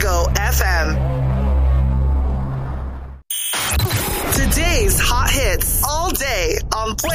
Go FM. Today's hot hits all day on Play